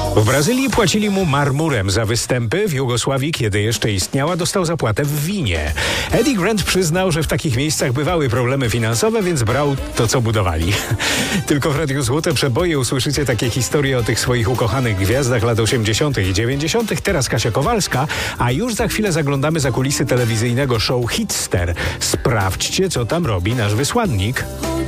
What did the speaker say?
W Brazylii płacili mu marmurem za występy. W Jugosławii, kiedy jeszcze istniała, dostał zapłatę w winie. Eddie Grant przyznał, że w takich miejscach bywały problemy finansowe, więc brał to, co budowali. Tylko w Radiu Złote Przeboje usłyszycie takie historie o tych swoich ukochanych gwiazdach lat 80. i 90. Teraz Kasia Kowalska, a już za chwilę zaglądamy za kulisy telewizyjnego show Hitster. Sprawdźcie, co tam robi nasz wysłannik.